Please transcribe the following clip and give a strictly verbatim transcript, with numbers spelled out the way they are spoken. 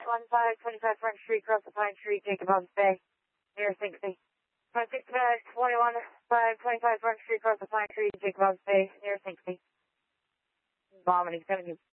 one five twenty-five Front Street, across the Pine Tree, Jacob Hobbs Bay, near Sinksy. five six twenty-one five twenty-five Front Street, across the Pine Tree, Jacob Hobbs Bay, near Sinksy. Vomiting, seventeen.